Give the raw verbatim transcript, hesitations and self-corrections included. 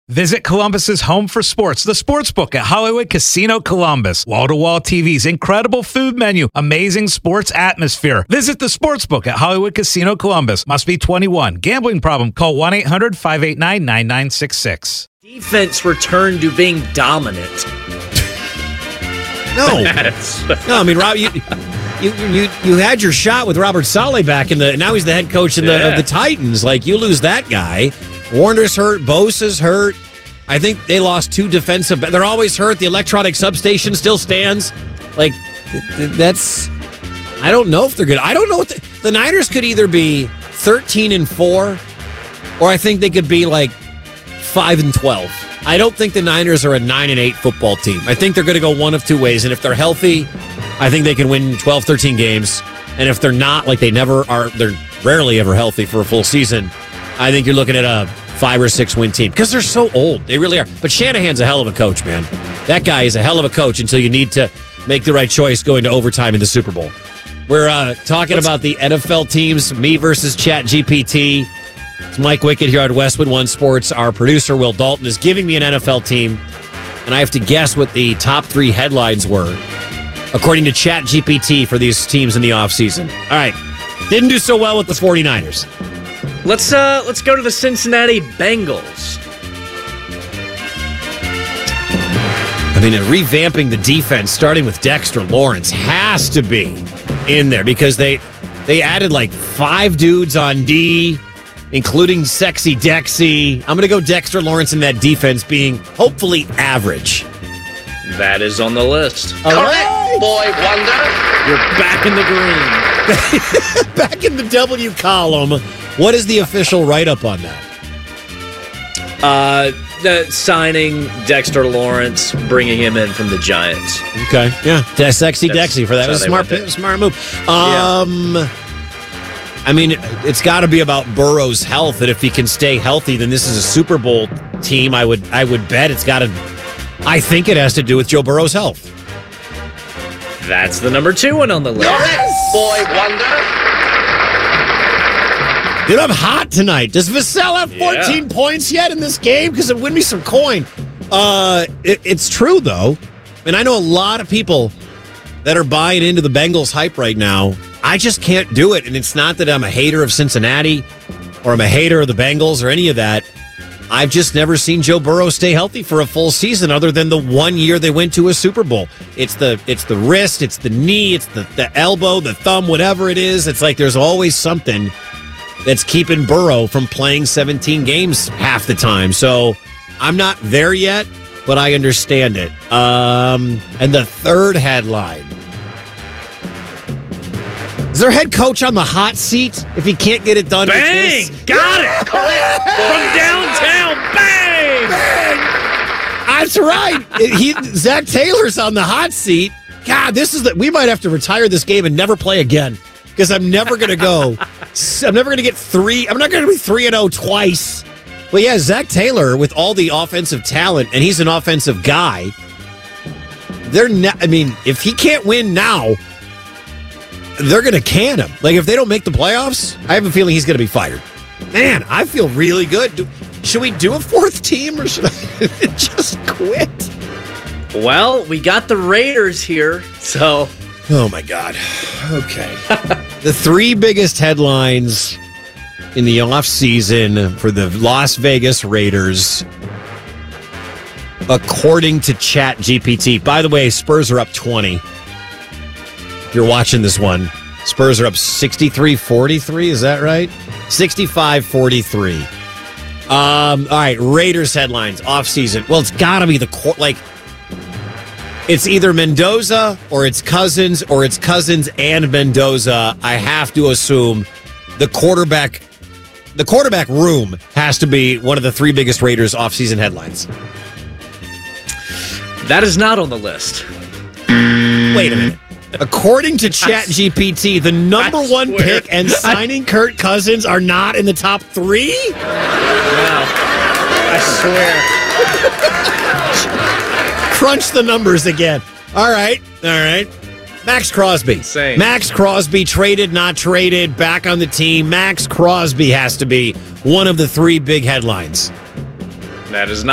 Visit Columbus's home for sports, the Sportsbook at Hollywood Casino Columbus. Wall-to-wall T Vs, incredible food menu, amazing sports atmosphere. Visit the Sportsbook at Hollywood Casino Columbus. Must be twenty-one. Gambling problem? Call one eight hundred five eight nine nine nine six six. Defense returned to being dominant. No. no, I mean, Rob, you, you you you had your shot with Robert Saleh back in the. Now he's the head coach in the, yeah. of the Titans. Like, you lose that guy. Warner's hurt. Bosa's hurt. I think they lost two defensive. They're always hurt. The electronic substation still stands. Like, that's. I don't know if they're good. I don't know what the, the Niners could either be thirteen and four, or I think they could be like five and twelve. I don't think the Niners are a nine and eight football team. I think they're going to go one of two ways. And if they're healthy, I think they can win twelve, thirteen games. And if they're not, like they never are, they're rarely ever healthy for a full season, I think you're looking at a five or six win team because they're so old. They really are. But Shanahan's a hell of a coach, man. That guy is a hell of a coach until you need to make the right choice going to overtime in the Super Bowl. We're uh, talking Let's, about the N F L teams, me versus Chat G P T. It's Mike Wickett here at Westwood One Sports. Our producer, Will Dalton, is giving me an N F L team, and I have to guess what the top three headlines were, according to Chat G P T, for these teams in the offseason. All right. Didn't do so well with the 49ers. Let's uh, let's go to the Cincinnati Bengals. I mean, revamping the defense, starting with Dexter Lawrence, has to be in there because they they added like five dudes on D, including Sexy Dexy. I'm going to go Dexter Lawrence in that defense being hopefully average. That is on the list. All right. Boy wonder. You're back in the green. Back in the W column. What is the official write-up on that? Uh, the signing Dexter Lawrence, bringing him in from the Giants. Okay, yeah, that's Sexy That's, Dexy for that. It was a smart, smart move. Um, yeah. I mean, it's got to be about Burrow's health, and if he can stay healthy, then this is a Super Bowl team. I would, I would bet it's got to. I think it has to do with Joe Burrow's health. That's the number two one on the list. Yes! Boy wonder. Dude, I'm hot tonight. Does Vassell have fourteen yeah. points yet in this game? Because it win me some coin. Uh, it, it's true, though. And I know a lot of people that are buying into the Bengals hype right now. I just can't do it. And it's not that I'm a hater of Cincinnati or I'm a hater of the Bengals or any of that. I've just never seen Joe Burrow stay healthy for a full season other than the one year they went to a Super Bowl. It's the it's the wrist, it's the knee, it's the, the elbow, the thumb, whatever it is. It's like there's always something that's keeping Burrow from playing seventeen games half the time. So I'm not there yet, but I understand it. Um, and the third headline. Is their head coach on the hot seat if he can't get it done? Bang! Got it! From downtown, bang! Bang! That's right. He, Zach Taylor's on the hot seat. God, this is the, we might have to retire this game and never play again. Because I'm never going to go. I'm never going to get three. I'm not going to be three and oh twice. But yeah, Zach Taylor with all the offensive talent, and he's an offensive guy. They're not. I mean, if he can't win now, they're going to can him. Like if they don't make the playoffs, I have a feeling he's going to be fired. Man, I feel really good. Do, should we do a fourth team or should I just quit? Well, we got the Raiders here, so. Oh, my God. Okay. The three biggest headlines in the offseason for the Las Vegas Raiders, according to Chat G P T. By the way, Spurs are up twenty. If you're watching this one, Spurs are up sixty-three forty-three. Is that right? sixty-five forty-three. Um, all right, Raiders headlines, offseason. Well, it's got to be the core, like, it's either Mendoza or it's Cousins or it's Cousins and Mendoza. I have to assume the quarterback the quarterback room has to be one of the three biggest Raiders offseason headlines. That is not on the list. Wait a minute. According to Chat G P T, the number I one swear. pick and signing Kirk Cousins are not in the top three? Wow. I swear. Crunch the numbers again. All right. All right. Max Crosby. Insane. Max Crosby, traded, not traded, back on the team. Max Crosby has to be one of the three big headlines. That is not.